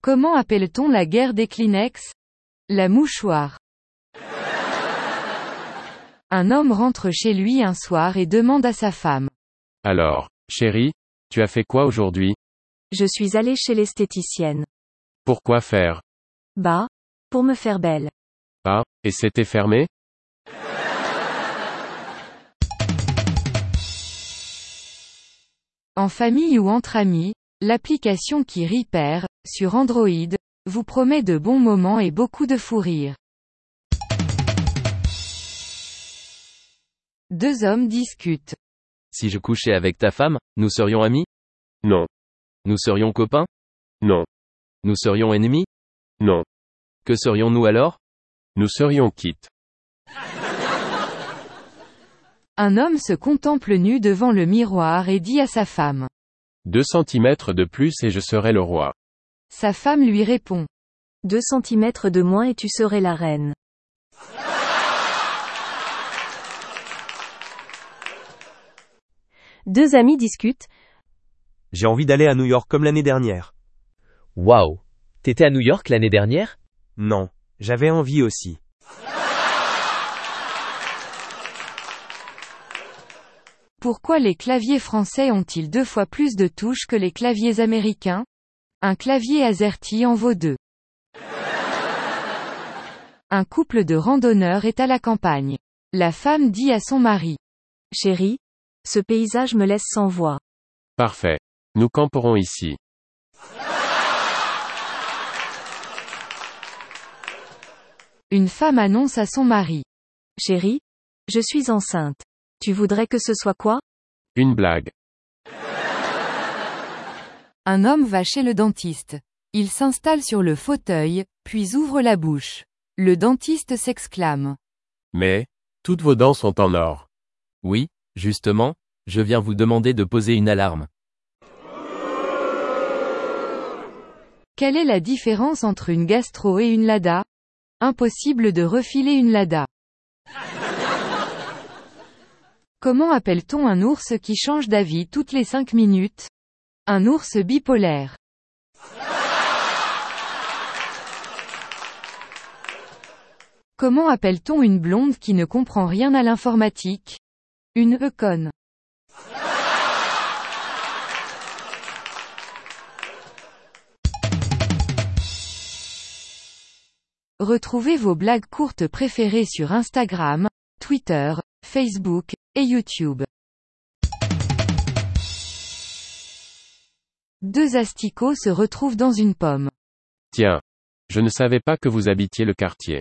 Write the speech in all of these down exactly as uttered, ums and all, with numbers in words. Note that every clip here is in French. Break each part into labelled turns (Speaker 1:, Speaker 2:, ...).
Speaker 1: Comment appelle-t-on la guerre des Kleenex? La mouchoir. Un homme rentre chez lui un soir et demande à sa femme.
Speaker 2: Alors, chérie, tu as fait quoi aujourd'hui?
Speaker 3: Je suis allé chez l'esthéticienne.
Speaker 2: Pourquoi faire?
Speaker 3: Bah, pour me faire belle.
Speaker 2: Ah, et c'était fermé?
Speaker 1: En famille ou entre amis, l'application qui Repair, sur Android, vous promet de bons moments et beaucoup de fou rire. Deux hommes discutent.
Speaker 4: Si je couchais avec ta femme, nous serions amis?
Speaker 2: Non.
Speaker 4: Nous serions copains?
Speaker 2: Non.
Speaker 4: Nous serions ennemis?
Speaker 2: Non.
Speaker 4: Que serions-nous alors?
Speaker 2: Nous serions quittes.
Speaker 1: Un homme se contemple nu devant le miroir et dit à sa femme.
Speaker 2: Deux centimètres de plus et je serai le roi.
Speaker 1: Sa femme lui répond.
Speaker 3: Deux centimètres de moins et tu serais la reine. Deux amis discutent.
Speaker 5: J'ai envie d'aller à New York comme l'année dernière.
Speaker 6: Waouh! T'étais à New York l'année dernière?
Speaker 5: Non, j'avais envie aussi.
Speaker 1: Pourquoi les claviers français ont-ils deux fois plus de touches que les claviers américains? Un clavier AZERTY en vaut deux. Un couple de randonneurs est à la campagne. La femme dit à son mari.
Speaker 3: Chérie, ce paysage me laisse sans voix.
Speaker 2: Parfait. Nous camperons ici.
Speaker 1: Une femme annonce à son mari.
Speaker 3: Chérie, je suis enceinte. Tu voudrais que ce soit quoi?
Speaker 2: Une blague.
Speaker 1: Un homme va chez le dentiste. Il s'installe sur le fauteuil, puis ouvre la bouche. Le dentiste s'exclame.
Speaker 2: Mais, toutes vos dents sont en or.
Speaker 4: Oui, justement, je viens vous demander de poser une alarme.
Speaker 1: Quelle est la différence entre une gastro et une lada? Impossible de refiler une lada. Comment appelle-t-on un ours qui change d'avis toutes les cinq minutes? Un ours bipolaire. Comment appelle-t-on une blonde qui ne comprend rien à l'informatique? Une e-conne. Retrouvez vos blagues courtes préférées sur Instagram, Twitter, Facebook, et YouTube. Deux asticots se retrouvent dans une pomme.
Speaker 2: Tiens. Je ne savais pas que vous habitiez le quartier.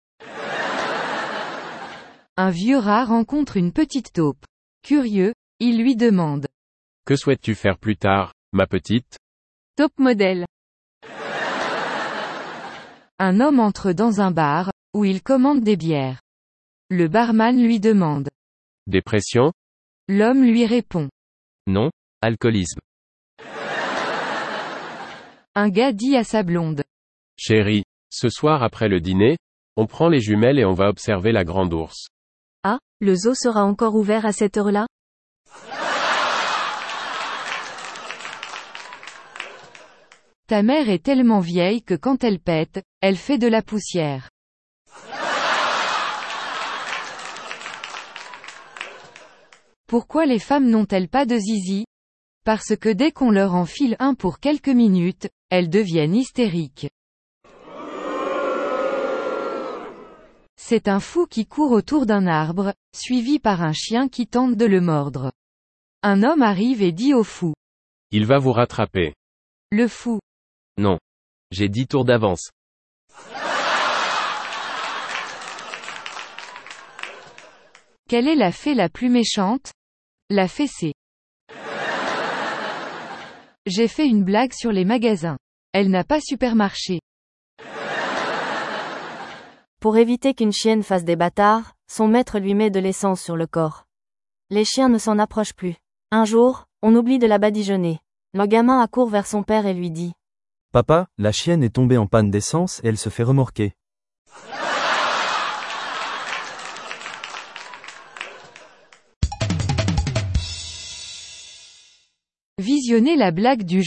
Speaker 1: Un vieux rat rencontre une petite taupe. Curieux, il lui demande.
Speaker 2: Que souhaites-tu faire plus tard, ma petite?
Speaker 1: Top modèle. Un homme entre dans un bar, où il commande des bières. Le barman lui demande.
Speaker 2: Dépression?
Speaker 1: L'homme lui répond.
Speaker 4: Non, alcoolisme.
Speaker 1: Un gars dit à sa blonde.
Speaker 2: Chérie, ce soir après le dîner, on prend les jumelles et on va observer la grande ours.
Speaker 3: Ah, le zoo sera encore ouvert à cette heure-là?
Speaker 1: Ta mère est tellement vieille que quand elle pète, elle fait de la poussière. Pourquoi les femmes n'ont-elles pas de zizi? Parce que dès qu'on leur en file un pour quelques minutes, elles deviennent hystériques. C'est un fou qui court autour d'un arbre, suivi par un chien qui tente de le mordre. Un homme arrive et dit au fou.
Speaker 2: Il va vous rattraper.
Speaker 1: Le fou.
Speaker 4: Non. J'ai dix tours d'avance.
Speaker 1: Quelle est la fée la plus méchante? La fessée. J'ai fait une blague sur les magasins. Elle n'a pas supermarché.
Speaker 3: Pour éviter qu'une chienne fasse des bâtards, son maître lui met de l'essence sur le corps. Les chiens ne s'en approchent plus. Un jour, on oublie de la badigeonner. Le gamin accourt vers son père et lui dit.
Speaker 5: Papa, la chienne est tombée en panne d'essence et elle se fait remorquer.
Speaker 1: Visionnez la blague du